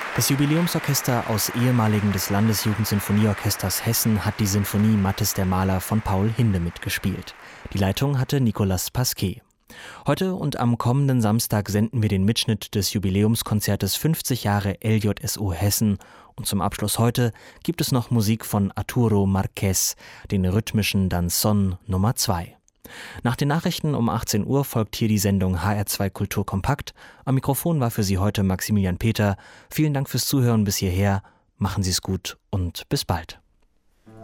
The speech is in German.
Das Jubiläumsorchester aus ehemaligen des Landesjugendsinfonieorchesters Hessen hat die Sinfonie Mattes der Maler von Paul Hinde mitgespielt. Die Leitung hatte Nicolas Pasquet. Heute und am kommenden Samstag senden wir den Mitschnitt des Jubiläumskonzertes 50 Jahre LJSO Hessen. Und zum Abschluss heute gibt es noch Musik von Arturo Márquez, den rhythmischen Danzón Nummer 2. Nach den Nachrichten um 18 Uhr folgt hier die Sendung HR2 Kultur Kompakt. Am Mikrofon war für Sie heute Maximilian Peter. Vielen Dank fürs Zuhören bis hierher. Machen Sie es gut und bis bald.